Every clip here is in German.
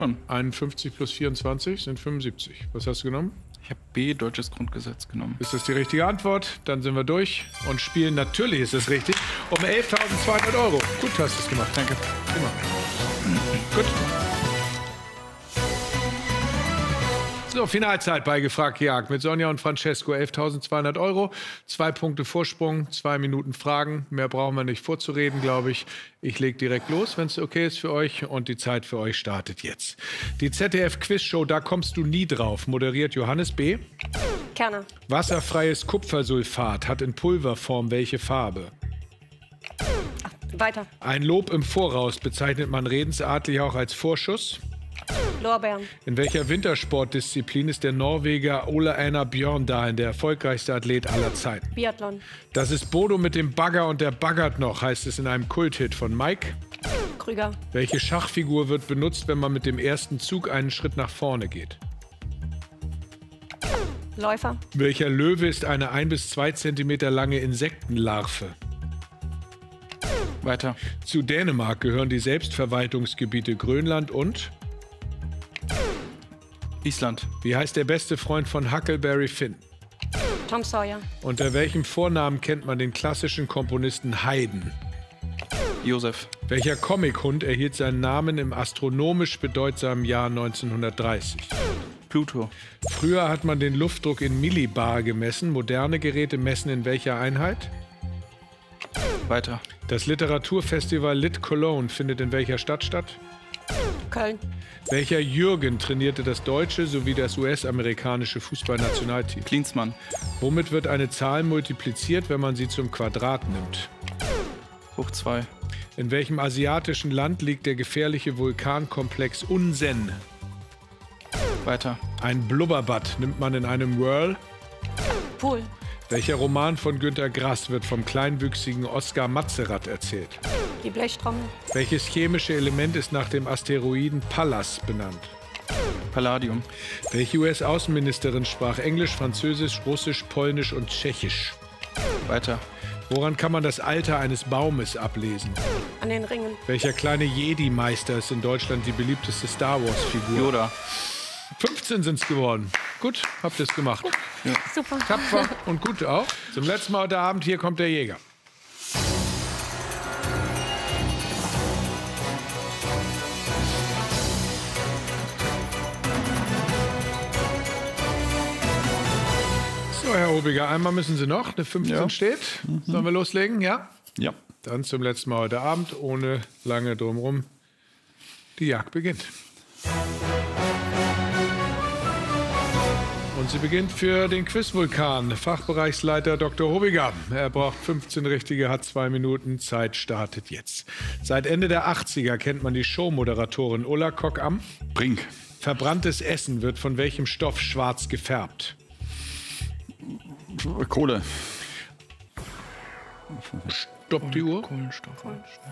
51 plus 24 sind 75. Was hast du genommen? Ich habe B, deutsches Grundgesetz, genommen. Ist das die richtige Antwort? Dann sind wir durch und spielen, natürlich ist das richtig, um 11.200 Euro. Gut hast du es gemacht. Danke. Immer. Gut. So, Finalzeit bei Gefragt gejagt mit Sonja und Francesco. 11.200 Euro, 2 Punkte Vorsprung, 2 Minuten Fragen. Mehr brauchen wir nicht vorzureden, glaube ich. Ich lege direkt los, wenn es okay ist für euch. Und die Zeit für euch startet jetzt. Die ZDF-Quizshow, da kommst du nie drauf, moderiert Johannes B. Kerner. Wasserfreies Kupfersulfat hat in Pulverform welche Farbe? Weiter. Ein Lob im Voraus bezeichnet man redensartlich auch als Vorschuss. Lorbeeren. In welcher Wintersportdisziplin ist der Norweger Ole Einar Bjørndalen der erfolgreichste Athlet aller Zeiten? Biathlon. Das ist Bodo mit dem Bagger und der baggert noch, heißt es in einem Kulthit von Mike. Krüger. Welche Schachfigur wird benutzt, wenn man mit dem ersten Zug einen Schritt nach vorne geht? Läufer. Welcher Löwe ist eine 1 bis 2 Zentimeter lange Insektenlarve? Weiter. Zu Dänemark gehören die Selbstverwaltungsgebiete Grönland und... Island. Wie heißt der beste Freund von Huckleberry Finn? Tom Sawyer. Unter welchem Vornamen kennt man den klassischen Komponisten Haydn? Josef. Welcher Comichund erhielt seinen Namen im astronomisch bedeutsamen Jahr 1930? Pluto. Früher hat man den Luftdruck in Millibar gemessen. Moderne Geräte messen in welcher Einheit? Weiter. Das Literaturfestival Lit Cologne findet in welcher Stadt statt? Köln. Welcher Jürgen trainierte das deutsche sowie das US-amerikanische Fußballnationalteam? Klinsmann. Womit wird eine Zahl multipliziert, wenn man sie zum Quadrat nimmt? Hoch 2. In welchem asiatischen Land liegt der gefährliche Vulkankomplex Unsen? Weiter. Ein Blubberbad nimmt man in einem Whirl? Pool. Welcher Roman von Günter Grass wird vom kleinwüchsigen Oskar Matzerath erzählt? Die Blechtrommel. Welches chemische Element ist nach dem Asteroiden Pallas benannt? Palladium. Welche US-Außenministerin sprach Englisch, Französisch, Russisch, Polnisch und Tschechisch? Weiter. Woran kann man das Alter eines Baumes ablesen? An den Ringen. Welcher kleine Jedi-Meister ist in Deutschland die beliebteste Star Wars-Figur? Yoda. 15 sind es geworden. Gut, habt ihr es gemacht. Ja. Super. Tapfer und gut auch. Zum letzten Mal heute Abend, hier kommt der Jäger. So, Herr Obiger, einmal müssen Sie noch. Eine 15 steht. Sollen wir loslegen? Ja? Ja. Dann zum letzten Mal heute Abend, ohne lange drumherum. Die Jagd beginnt. Und sie beginnt für den Quizvulkan. Fachbereichsleiter Dr. Hobiger. Er braucht 15 richtige, hat 2 Minuten. Zeit startet jetzt. Seit Ende der 80er kennt man die Showmoderatorin Ulla Kock am Brink. Verbranntes Essen wird von welchem Stoff schwarz gefärbt? Kohle. Stopp die Uhr. Kohlenstoff.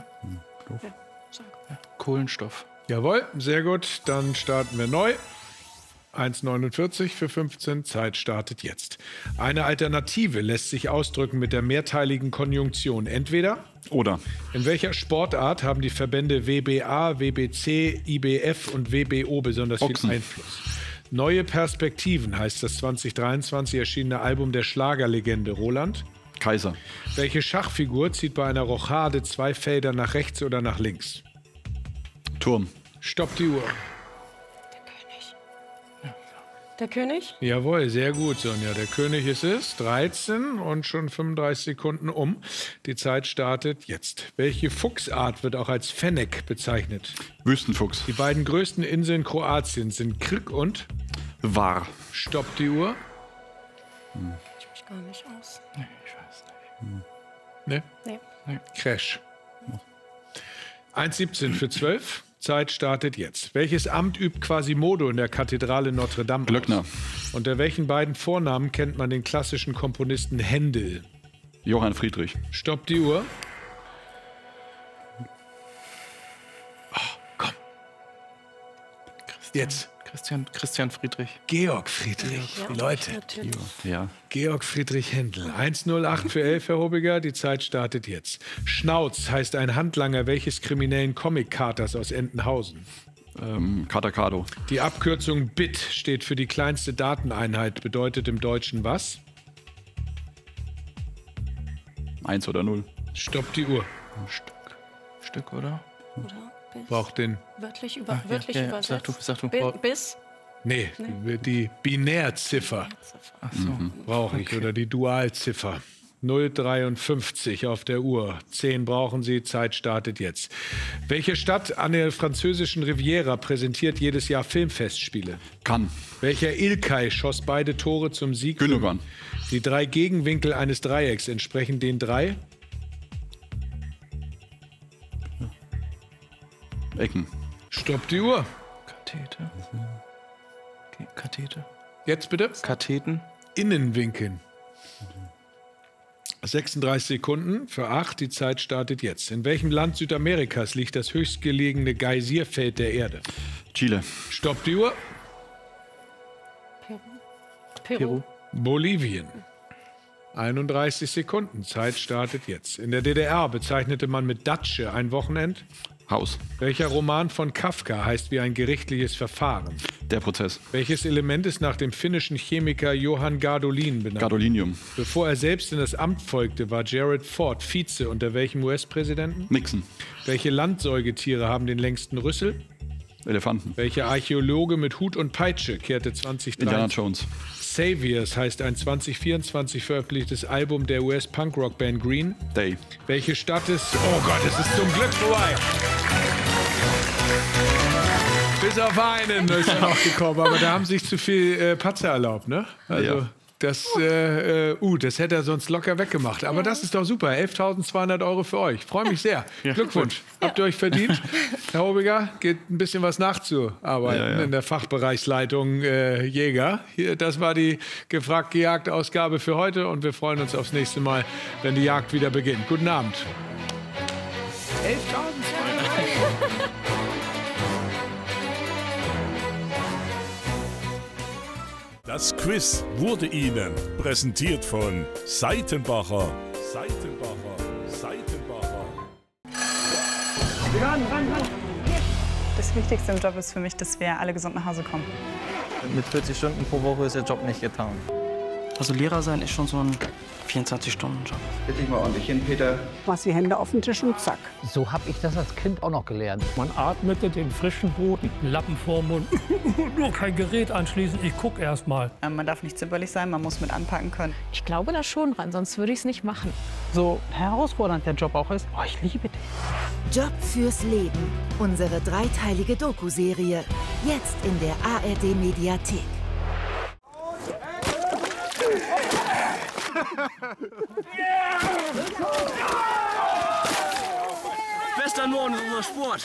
Kohlenstoff. Jawohl, sehr gut. Dann starten wir neu. 1,49 für 15. Zeit startet jetzt. Eine Alternative lässt sich ausdrücken mit der mehrteiligen Konjunktion. Entweder Oder. in welcher Sportart haben die Verbände WBA, WBC, IBF und WBO besonders Boxen. viel Einfluss? Neue Perspektiven heißt das 2023 erschienene Album der Schlagerlegende Roland. Kaiser. Welche Schachfigur zieht bei einer Rochade 2 Felder nach rechts oder nach links? Turm. Stopp die Uhr. Der König? Jawohl, sehr gut, Sonja. Der König ist es. 13 und schon 35 Sekunden um. Die Zeit startet jetzt. Welche Fuchsart wird auch als Fennec bezeichnet? Wüstenfuchs. Die beiden größten Inseln Kroatiens sind Krk und War. Stopp die Uhr. Ich mich gar nicht aus. Nee, ich weiß nicht. Ne? Nee. Crash. 1,17 für 12. Zeit startet jetzt. Welches Amt übt Quasimodo in der Kathedrale Notre Dame aus? Glöckner. Unter welchen beiden Vornamen kennt man den klassischen Komponisten Händel? Johann Friedrich. Stopp die Uhr. Oh, komm. Jetzt. Christian Friedrich. Georg Friedrich. Ja, Leute. natürlich. Ja. Georg Friedrich Händel. 1,08 für 11, Herr Hobiger. Die Zeit startet jetzt. Schnauz heißt ein Handlanger welches kriminellen Comic-Katers aus Entenhausen? Katakado. Die Abkürzung Bit steht für die kleinste Dateneinheit, bedeutet im Deutschen was? 1 oder 0. Stopp die Uhr. Stück, oder? Oder bis. Braucht den... Wörtlich, Ja, übersetzt. Sag du. Bis. Nee, die Binärziffer Ach so. brauche ich oder die Dualziffer. 0,53 auf der Uhr. 10 brauchen Sie, Zeit startet jetzt. Welche Stadt an der französischen Riviera präsentiert jedes Jahr Filmfestspiele? Kann. Welcher Ilkay schoss beide Tore zum Sieg? Gündogan. Die 3 Gegenwinkel eines Dreiecks entsprechen den 3? Ecken. Stopp die Uhr. Kathete. Kathete. Jetzt bitte. Katheten. Innenwinkeln. 36 Sekunden für 8. Die Zeit startet jetzt. In welchem Land Südamerikas liegt das höchstgelegene Geysirfeld der Erde? Chile. Stopp die Uhr. Peru. Bolivien. 31 Sekunden. Zeit startet jetzt. In der DDR bezeichnete man mit Datsche ein Wochenend. Haus. Welcher Roman von Kafka heißt wie ein gerichtliches Verfahren? Der Prozess. Welches Element ist nach dem finnischen Chemiker Johann Gardolin benannt? Gadolinium. Bevor er selbst in das Amt folgte, war Gerald Ford Vize unter welchem US-Präsidenten? Nixon. Welche Landsäugetiere haben den längsten Rüssel? Elefanten. Welcher Archäologe mit Hut und Peitsche kehrte 2023? Indiana Jones. Saviors heißt ein 2024 veröffentlichtes Album der US-Punkrock-Band Green. Day. Welche Stadt ist... Oh Gott, es ist zum Glück vorbei. Bis auf einen ist er noch gekommen, aber da haben sich zu viel Patzer erlaubt, ne? Also Ja. das hätte er sonst locker weggemacht. Aber das ist doch super. 11.200 Euro für euch. Freue mich sehr. Glückwunsch. Habt ihr euch verdient. Herr Hobiger, geht ein bisschen was nachzuarbeiten in der Fachbereichsleitung Jäger. Hier, das war die gefragt gejagt Ausgabe für heute und wir freuen uns aufs nächste Mal, wenn die Jagd wieder beginnt. Guten Abend. 11.200 Euro. Das Quiz wurde Ihnen präsentiert von Seitenbacher. Das Wichtigste im Job ist für mich, dass wir alle gesund nach Hause kommen. Mit 40 Stunden pro Woche ist der Job nicht getan. Also Lehrer sein ist schon so ein 24-Stunden-Job. Bitte ich mal ordentlich hin, Peter. Machst die Hände auf den Tisch und zack. So habe ich das als Kind auch noch gelernt. Man atmete den frischen Boden, Lappen vorm Mund, nur kein Gerät anschließen, ich guck erst mal. Man darf nicht zimperlich sein, man muss mit anpacken können. Ich glaube da schon dran, sonst würde ich es nicht machen. So herausfordernd der Job auch ist, oh, ich liebe den. Job fürs Leben. Unsere dreiteilige Doku-Serie. Jetzt in der ARD-Mediathek. Bester Norden ist unser Sport.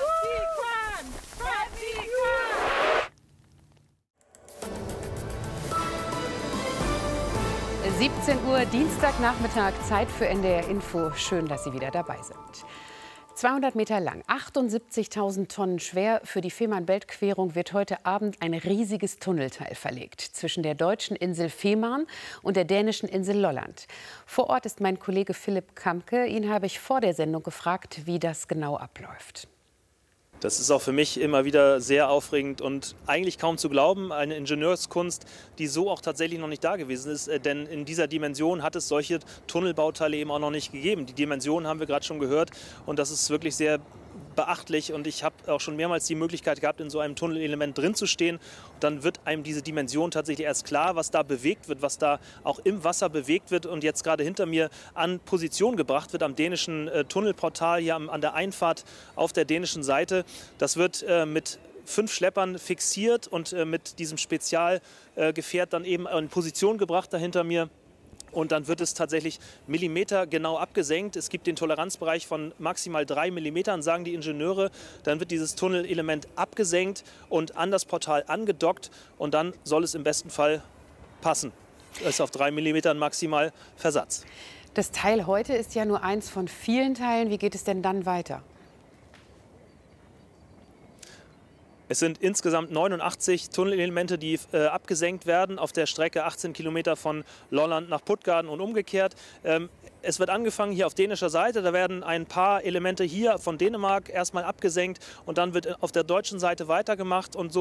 17 Uhr, Dienstagnachmittag, Zeit für NDR Info. Schön, dass Sie wieder dabei sind. 200 Meter lang, 78.000 Tonnen schwer. Für die Fehmarn-Belt-Querung wird heute Abend ein riesiges Tunnelteil verlegt zwischen der deutschen Insel Fehmarn und der dänischen Insel Lolland. Vor Ort ist mein Kollege Philipp Kamke. Ihn habe ich vor der Sendung gefragt, wie das genau abläuft. Das ist auch für mich immer wieder sehr aufregend und eigentlich kaum zu glauben. Eine Ingenieurskunst, die so auch tatsächlich noch nicht da gewesen ist. Denn in dieser Dimension hat es solche Tunnelbauteile eben auch noch nicht gegeben. Die Dimensionen haben wir gerade schon gehört und das ist wirklich sehr beachtlich. Und ich habe auch schon mehrmals die Möglichkeit gehabt, in so einem Tunnelelement drin zu stehen. Und dann wird einem diese Dimension tatsächlich erst klar, was da bewegt wird, was da auch im Wasser bewegt wird und jetzt gerade hinter mir an Position gebracht wird am dänischen Tunnelportal hier an der Einfahrt auf der dänischen Seite. Das wird mit 5 Schleppern fixiert und mit diesem Spezialgefährt dann eben in Position gebracht da hinter mir. Und dann wird es tatsächlich millimetergenau abgesenkt. Es gibt den Toleranzbereich von maximal 3 Millimetern, sagen die Ingenieure. Dann wird dieses Tunnelelement abgesenkt und an das Portal angedockt. Und dann soll es im besten Fall passen. Es ist auf 3 Millimetern maximal Versatz. Das Teil heute ist ja nur eins von vielen Teilen. Wie geht es denn dann weiter? Es sind insgesamt 89 Tunnelelemente, die abgesenkt werden auf der Strecke 18 Kilometer von Lolland nach Puttgarden und umgekehrt. Es wird angefangen hier auf dänischer Seite, da werden ein paar Elemente hier von Dänemark erstmal abgesenkt und dann wird auf der deutschen Seite weitergemacht und so